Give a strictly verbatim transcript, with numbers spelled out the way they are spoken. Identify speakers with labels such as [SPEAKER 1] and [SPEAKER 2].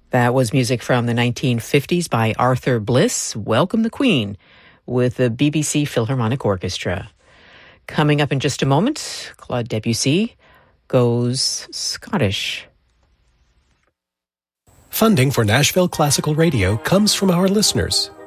[SPEAKER 1] That was music from the nineteen fifties by Arthur Bliss, Welcome the Queen, with the B B C Philharmonic Orchestra. Coming up in just a moment, Claude Debussy goes Scottish.
[SPEAKER 2] Funding for Nashville Classical Radio comes from our listeners